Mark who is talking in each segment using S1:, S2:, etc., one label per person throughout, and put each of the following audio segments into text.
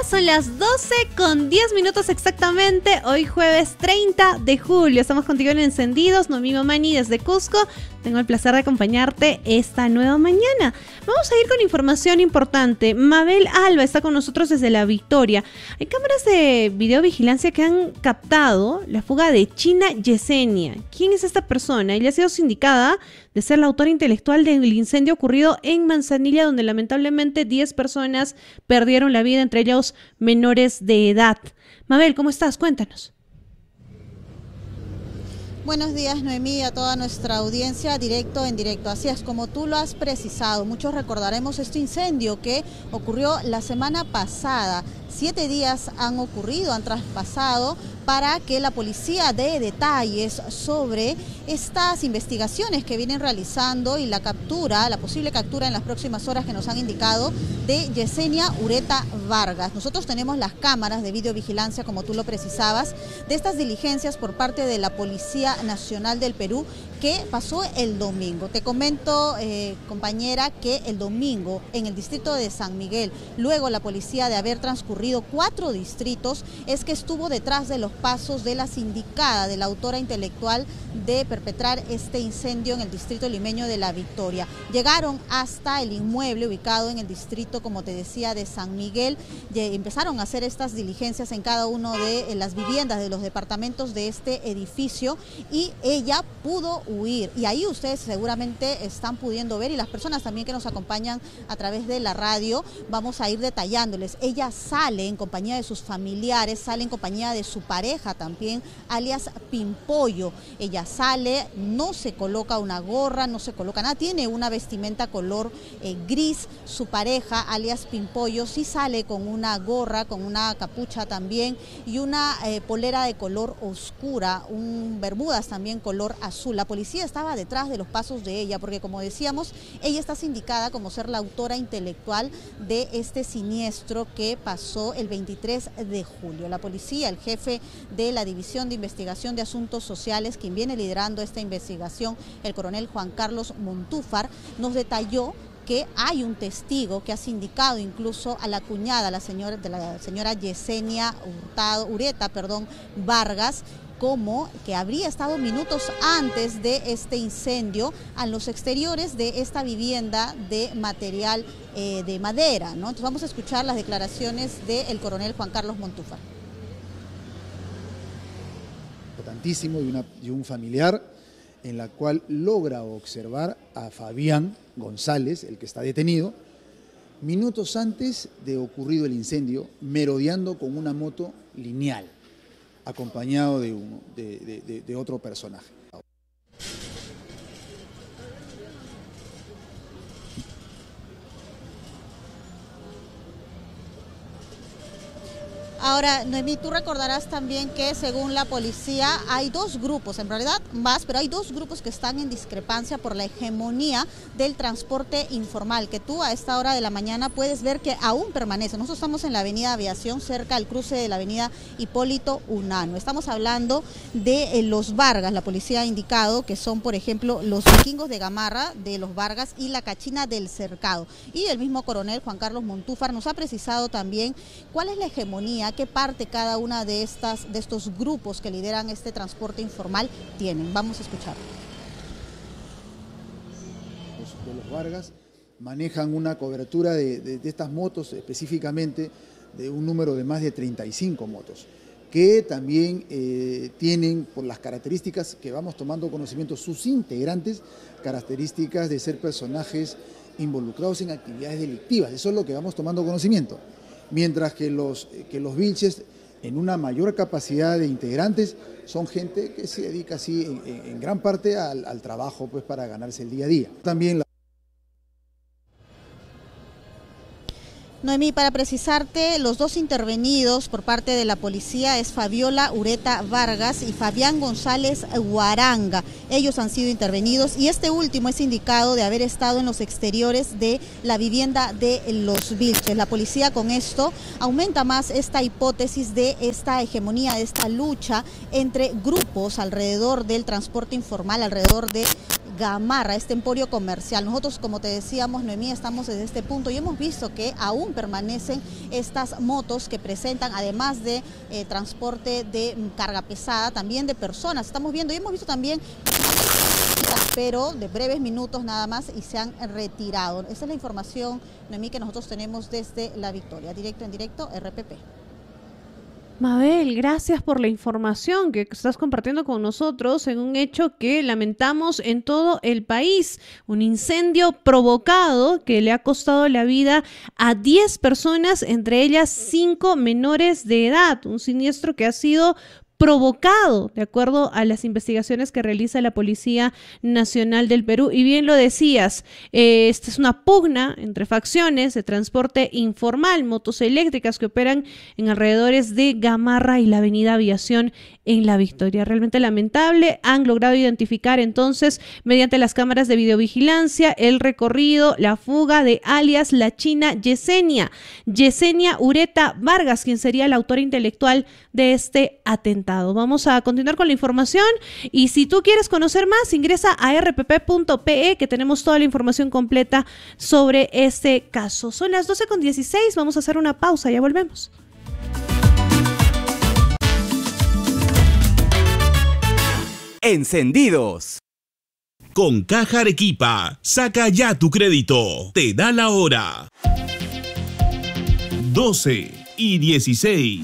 S1: son las 12:10 exactamente, hoy jueves 30 de julio. Estamos contigo en Encendidos, Noemí Mamani desde Cusco. Tengo el placer de acompañarte esta nueva mañana. Vamos a ir con información importante. Mabel Alba está con nosotros desde La Victoria. Hay cámaras de videovigilancia que han captado la fuga de China Yesenia. ¿Quién es esta persona? Ella ha sido sindicada de ser la autora intelectual del incendio ocurrido en Manzanilla, donde lamentablemente 10 personas perdieron la vida, entre ellos menores de edad. Mabel, ¿cómo estás? Cuéntanos.
S2: Buenos días, Noemí, a toda nuestra audiencia, directo en directo. Así es, como tú lo has precisado, muchos recordaremos este incendio que ocurrió la semana pasada. 7 días han ocurrido, han traspasado para que la policía dé detalles sobre estas investigaciones que vienen realizando y la captura, la posible captura en las próximas horas que nos han indicado de Yesenia Ureta Vargas. Nosotros tenemos las cámaras de videovigilancia, como tú lo precisabas, de estas diligencias por parte de la Policía Nacional del Perú que pasó el domingo. Te comento, compañera, que el domingo en el distrito de San Miguel, luego la policía de haber transcurrido 4 distritos, es que estuvo detrás de los pasos de la sindicada, de la autora intelectual de perpetrar este incendio en el distrito limeño de La Victoria. Llegaron hasta el inmueble ubicado en el distrito, como te decía, de San Miguel, y empezaron a hacer estas diligencias en cada uno de las viviendas de los departamentos de este edificio y ella pudo huir. Y ahí ustedes seguramente están pudiendo ver, y las personas también que nos acompañan a través de la radio, vamos a ir detallándoles. Ella sale en compañía de sus familiares, sale en compañía de su pareja también, alias Pimpollo. Ella sale, no se coloca una gorra, no se coloca nada, tiene una vestimenta color gris. Su pareja, alias Pimpollo, sí sale con una gorra, con una capucha también y una polera de color oscura, un bermudas también color azul. La policía estaba detrás de los pasos de ella porque, como decíamos, ella está sindicada como ser la autora intelectual de este siniestro que pasó el 23 de julio. La policía, el jefe de la División de Investigación de Asuntos Sociales, quien viene liderando esta investigación, el coronel Juan Carlos Montúfar, nos detalló que hay un testigo que ha sindicado incluso a la cuñada, la señora Yesenia Ureta Vargas, como que habría estado minutos antes de este incendio a los exteriores de esta vivienda de material de madera, ¿no? Entonces vamos a escuchar las declaraciones del coronel Juan Carlos Montúfar.
S3: Importantísimo y un familiar en la cual logra observar a Fabián González, el que está detenido, minutos antes de ocurrido el incendio, merodeando con una moto lineal, acompañado de otro personaje.
S2: Ahora, Noemí, tú recordarás también que según la policía hay 2 grupos, en realidad más, pero hay 2 grupos que están en discrepancia por la hegemonía del transporte informal, que tú a esta hora de la mañana puedes ver que aún permanece. Nosotros estamos en la avenida Aviación, cerca del cruce de la avenida Hipólito Unanue. Estamos hablando de los Vargas. La policía ha indicado que son, por ejemplo, los vikingos de Gamarra, de los Vargas, y la Cachina del Cercado. Y el mismo coronel Juan Carlos Montúfar nos ha precisado también cuál es la hegemonía, qué parte cada una de estos grupos que lideran este transporte informal tienen. Vamos a escuchar.
S3: Los Vargas manejan una cobertura de estas motos, específicamente de un número de más de 35 motos, que también tienen, por las características que vamos tomando conocimiento, sus integrantes, características de ser personajes involucrados en actividades delictivas. Eso es lo que vamos tomando conocimiento. Mientras que los vilches, en una mayor capacidad de integrantes, son gente que se dedica así en gran parte al trabajo, pues, para ganarse el día a día. También
S2: Noemí, para precisarte, los 2 intervenidos por parte de la policía es Fabiola Ureta Vargas y Fabián González Guaranga. Ellos han sido intervenidos y este último es indicado de haber estado en los exteriores de la vivienda de los Vilches. La policía con esto aumenta más esta hipótesis de esta hegemonía, de esta lucha entre grupos alrededor del transporte informal, alrededor de Gamarra, este emporio comercial. Nosotros, como te decíamos, Noemí, estamos desde este punto y hemos visto que aún permanecen estas motos que presentan, además de transporte de carga pesada, también de personas. Estamos viendo y hemos visto también, pero de breves minutos nada más, y se han retirado. Esa es la información, Noemí, que nosotros tenemos desde La Victoria. Directo en directo, RPP.
S1: Mabel, gracias por la información que estás compartiendo con nosotros en un hecho que lamentamos en todo el país. Un incendio provocado que le ha costado la vida a 10 personas, entre ellas 5 menores de edad. Un siniestro que ha sido provocado, de acuerdo a las investigaciones que realiza la Policía Nacional del Perú. Y bien lo decías, esta es una pugna entre facciones de transporte informal, motos eléctricas que operan en alrededores de Gamarra y la avenida Aviación en La Victoria. Realmente lamentable. Han logrado identificar entonces, mediante las cámaras de videovigilancia, el recorrido, la fuga de alias la China Yesenia Ureta Vargas, quien sería la autora intelectual de este atentado. Vamos a continuar con la información y si tú quieres conocer más, ingresa a rpp.pe, que tenemos toda la información completa sobre este caso. Son las 12:16, vamos a hacer una pausa, ya volvemos.
S4: Encendidos. Con Caja Arequipa, saca ya tu crédito. Te da la hora. 12:16.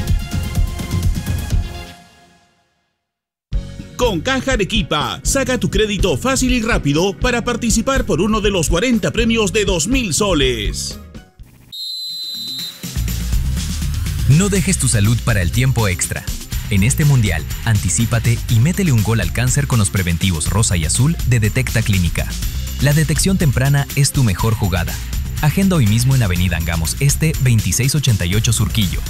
S4: Con Caja Arequipa, saca tu crédito fácil y rápido para participar por uno de los 40 premios de 2.000 soles.
S5: No dejes tu salud para el tiempo extra. En este mundial, anticípate y métele un gol al cáncer con los preventivos rosa y azul de Detecta Clínica. La detección temprana es tu mejor jugada. Agenda hoy mismo en Avenida Angamos Este, 2688 Surquillo.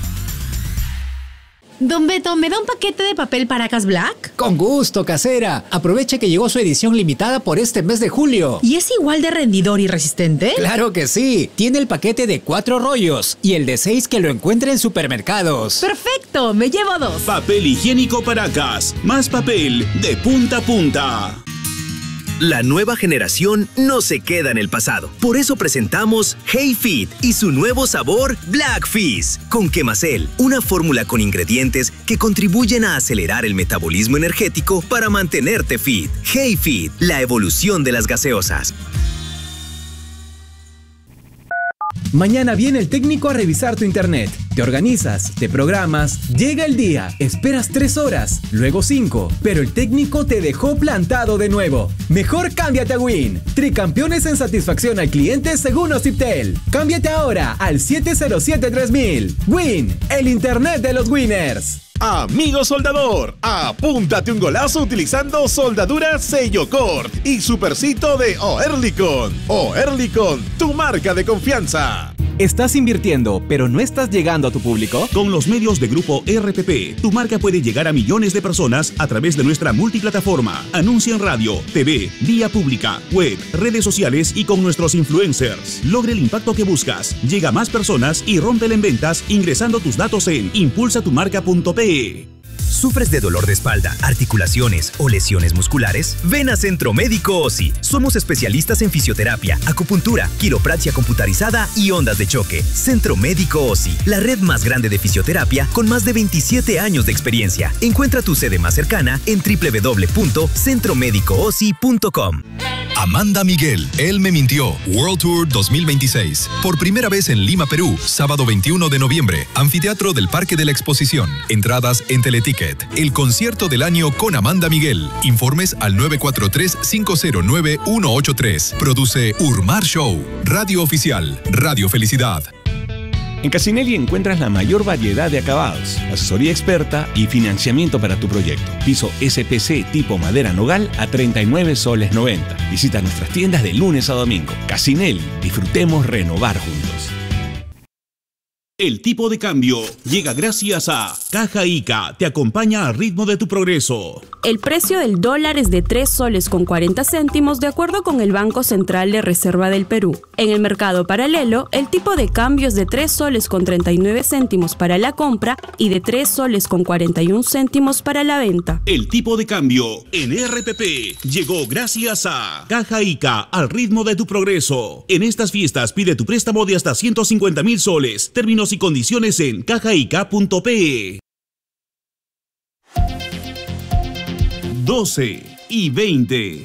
S6: Don Beto, ¿me da un paquete de papel Paracas Black?
S7: Con gusto, casera. Aproveche que llegó su edición limitada por este mes de julio.
S6: ¿Y es igual de rendidor y resistente?
S7: ¡Claro que sí! Tiene el paquete de 4 rollos y el de 6 que lo encuentra en supermercados.
S6: ¡Perfecto! Me llevo 2.
S4: Papel higiénico Paracas. Más papel de punta a punta.
S8: La nueva generación no se queda en el pasado. Por eso presentamos Hey Fit y su nuevo sabor Black Fizz con Quemacel, una fórmula con ingredientes que contribuyen a acelerar el metabolismo energético para mantenerte fit. Hey Fit, la evolución de las gaseosas.
S9: Mañana viene el técnico a revisar tu internet. Te organizas, te programas, llega el día, esperas 3 horas, luego 5, pero el técnico te dejó plantado de nuevo. Mejor cámbiate a Win. Tricampeones en satisfacción al cliente según Ociptel. Cámbiate ahora al 707-3000. Win, el internet de los winners.
S10: Amigo soldador, apúntate un golazo utilizando soldadura Sellocort y Supercito de Oerlikon. Oerlikon, tu marca de confianza.
S9: ¿Estás invirtiendo, pero no estás llegando a tu público?
S4: Con los medios de Grupo RPP, tu marca puede llegar a millones de personas a través de nuestra multiplataforma. Anuncia en radio, TV, vía pública, web, redes sociales y con nuestros influencers. Logra el impacto que buscas, llega a más personas y rómpela en ventas ingresando tus datos en impulsatumarca.pe.
S8: ¿Sufres de dolor de espalda, articulaciones o lesiones musculares? Ven a Centro Médico OSI. Somos especialistas en fisioterapia, acupuntura, quiropraxia computarizada y ondas de choque. Centro Médico OSI, la red más grande de fisioterapia con más de 27 años de experiencia. Encuentra tu sede más cercana en www.centromedicoosi.com.
S11: Amanda Miguel, Él me mintió, World Tour 2026. Por primera vez en Lima, Perú, sábado 21 de noviembre, Anfiteatro del Parque de la Exposición. Entradas en Teleticket. El concierto del año con Amanda Miguel. Informes al 943-509-183. Produce Urmar Show. Radio Oficial. Radio Felicidad.
S10: En Casinelli encuentras la mayor variedad de acabados, asesoría experta y financiamiento para tu proyecto. Piso SPC tipo madera nogal a 39 soles 90. Visita nuestras tiendas de lunes a domingo. Casinelli, disfrutemos renovar juntos.
S4: El tipo de cambio llega gracias a Caja Ica, te acompaña al ritmo de tu progreso.
S12: El precio del dólar es de 3 soles con 40 céntimos de acuerdo con el Banco Central de Reserva del Perú. En el mercado paralelo, el tipo de cambio es de 3 soles con 39 céntimos para la compra y de 3 soles con 41 céntimos para la venta.
S4: El tipo de cambio en RPP llegó gracias a Caja Ica, al ritmo de tu progreso. En estas fiestas pide tu préstamo de hasta 150,000 soles. Términos y condiciones en cajaica.pe. 12:20.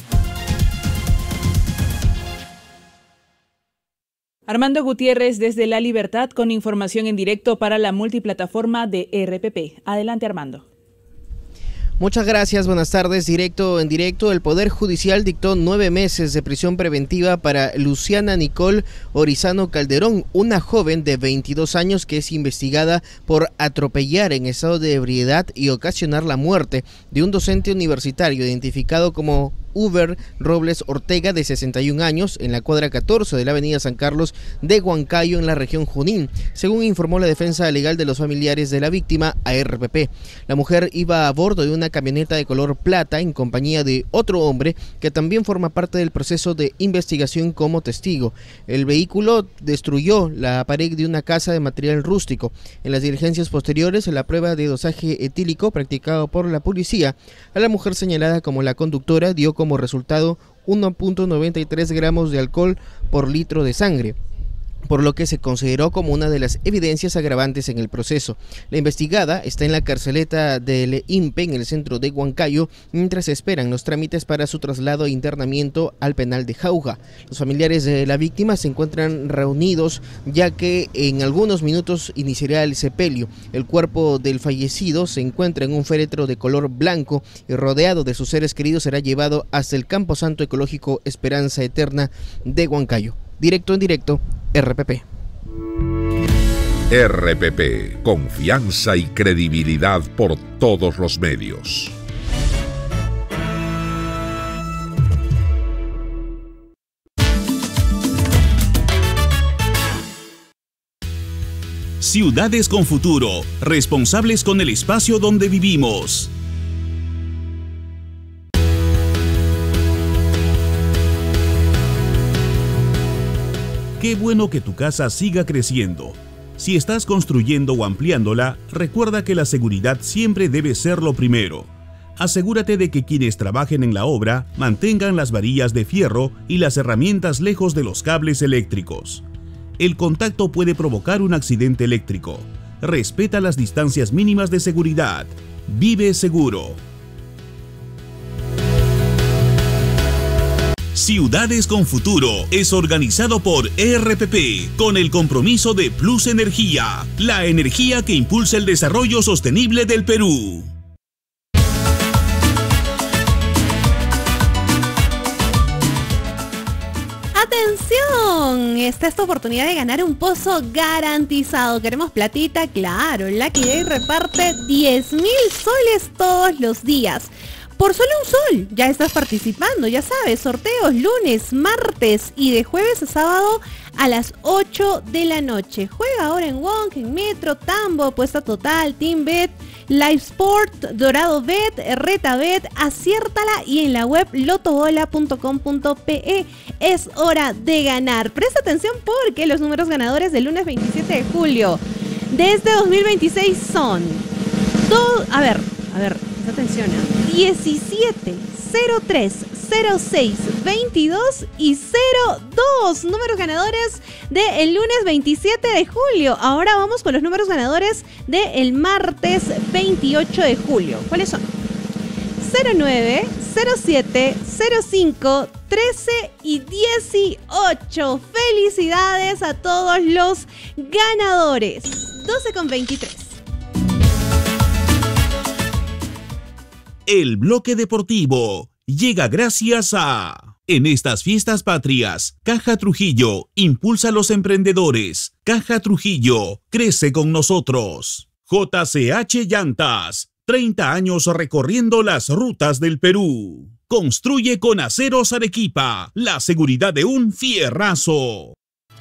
S13: Armando Gutiérrez desde La Libertad con información en directo para la multiplataforma de RPP. Adelante, Armando.
S14: Muchas gracias, buenas tardes. Directo en directo, el Poder Judicial dictó 9 meses de prisión preventiva para Luciana Nicole Orizano Calderón, una joven de 22 años que es investigada por atropellar en estado de ebriedad y ocasionar la muerte de un docente universitario identificado como Uber Robles Ortega, de 61 años, en la cuadra 14 de la avenida San Carlos de Huancayo, en la región Junín, según informó la defensa legal de los familiares de la víctima a RPP. La mujer iba a bordo de una camioneta de color plata en compañía de otro hombre que también forma parte del proceso de investigación como testigo. El vehículo destruyó la pared de una casa de material rústico. En las diligencias posteriores, la prueba de dosaje etílico practicado por la policía a la mujer señalada como la conductora dio como resultado 1.93 gramos de alcohol por litro de sangre, por lo que se consideró como una de las evidencias agravantes en el proceso. La investigada está en la carceleta del INPE en el centro de Huancayo, mientras esperan los trámites para su traslado e internamiento al penal de Jauja. Los familiares de la víctima se encuentran reunidos, ya que en algunos minutos iniciará el sepelio. El cuerpo del fallecido se encuentra en un féretro de color blanco y rodeado de sus seres queridos será llevado hasta el Camposanto Ecológico Esperanza Eterna de Huancayo. Directo en directo, RPP.
S15: RPP, confianza y credibilidad por todos los medios.
S4: Ciudades con futuro, responsables con el espacio donde vivimos. Qué bueno que tu casa siga creciendo. Si estás construyendo o ampliándola, recuerda que la seguridad siempre debe ser lo primero. Asegúrate de que quienes trabajen en la obra mantengan las varillas de fierro y las herramientas lejos de los cables eléctricos. El contacto puede provocar un accidente eléctrico. Respeta las distancias mínimas de seguridad. Vive seguro. Ciudades con Futuro es organizado por RPP con el compromiso de Plus Energía, la energía que impulsa el desarrollo sostenible del Perú.
S1: ¡Atención! Esta es tu oportunidad de ganar un pozo garantizado. ¿Queremos platita? Claro, Lucky Day reparte 10,000 soles todos los días. Por solo un sol, ya estás participando, ya sabes, sorteos lunes, martes y de jueves a sábado a las 8 de la noche. Juega ahora en Wonk, en Metro, Tambo, Apuesta Total, TeamBet, Live Sport, Dorado Bet, Reta Bet, aciértala y en la web lotobola.com.pe. Es hora de ganar. Presta atención porque los números ganadores del lunes 27 de julio de este 2026 son... A ver, presta atención, 17, 03, 06, 22 y 02. Números ganadores del lunes 27 de julio. Ahora vamos con los números ganadores del martes 28 de julio. ¿Cuáles son? 09, 07, 05, 13 y 18. Felicidades a todos los ganadores. 12:23.
S4: El bloque deportivo llega gracias a... En estas fiestas patrias, Caja Trujillo impulsa a los emprendedores. Caja Trujillo crece con nosotros. JCH Llantas, 30 años recorriendo las rutas del Perú. Construye con Aceros Arequipa la seguridad de un fierrazo.